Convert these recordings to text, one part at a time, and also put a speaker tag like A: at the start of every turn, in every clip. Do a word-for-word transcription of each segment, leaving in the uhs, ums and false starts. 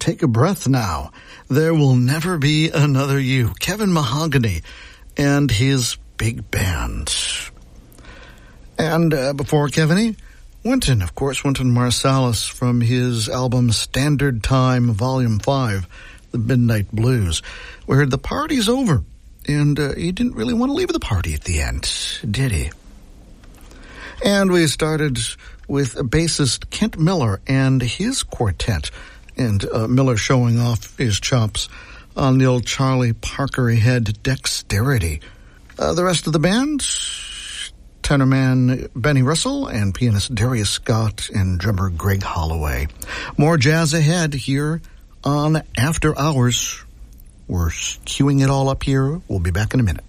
A: take a breath now. There will never be another you. Kevin Mahogany and his big band. And uh, before Kevin, Wynton, of course, Wynton Marsalis from his album Standard Time, Volume five, The Midnight Blues. We heard The Party's Over, and uh, he didn't really want to leave the party at the end, did he? And we started with bassist Kent Miller and his quartet, and uh, Miller showing off his chops on the old Charlie Parker head dexterity. Uh, the rest of the band, tenorman Benny Russell and pianist Darius Scott and drummer Greg Holloway. More jazz ahead here on After Hours. We're queuing it all up here. We'll be back in a minute.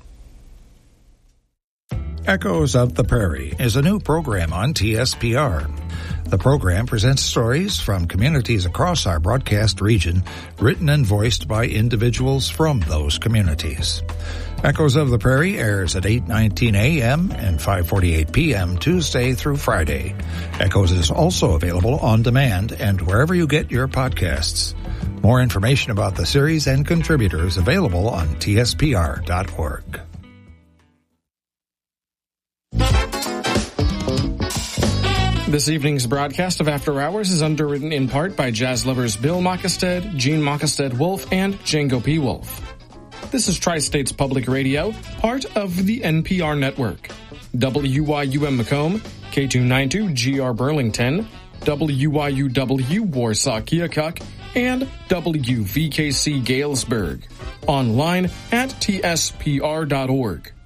B: Echoes of the Prairie is a new program on T S P R. The program presents stories from communities across our broadcast region, written and voiced by individuals from those communities. Echoes of the Prairie airs at eight nineteen a.m. and five forty-eight p.m. Tuesday through Friday. Echoes is also available on demand and wherever you get your podcasts. More information about the series and contributors available on T S P R dot org.
C: This evening's broadcast of After Hours is underwritten in part by jazz lovers Bill Mockestead, Gene Mockestead Wolf, and Django P. Wolf. This is Tri-States Public Radio, part of the N P R network. W Y U M Macomb, K two ninety-two G R Burlington, W Y U W Warsaw Keokuk, and W V K C Galesburg. Online at T S P R dot org.